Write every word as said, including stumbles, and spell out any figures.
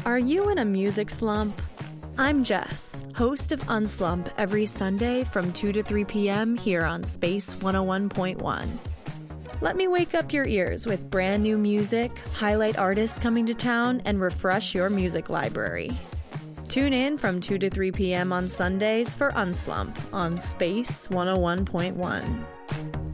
Are you in a music slump? I'm Jess, host of Unslump every Sunday from two to three p.m. here on Space one oh one point one. Let me wake up your ears with brand new music, highlight artists coming to town, and refresh your music library. Tune in from two to three p.m. on Sundays for Unslump on Space one oh one point one.